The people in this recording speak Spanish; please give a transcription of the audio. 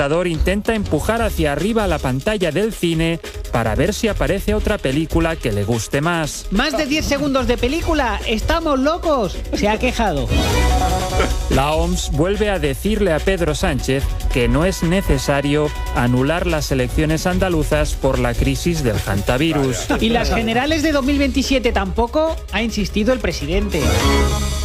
espectador intenta empujar hacia arriba la pantalla del cine para ver si aparece otra película que le guste más. ¡Más de 10 segundos de película! ¡Estamos locos!, se ha quejado. La OMS vuelve a decirle a Pedro Sánchez que no es necesario anular las elecciones andaluzas por la crisis del hantavirus. ¿Y las generales de 2027 tampoco?, ha insistido el presidente.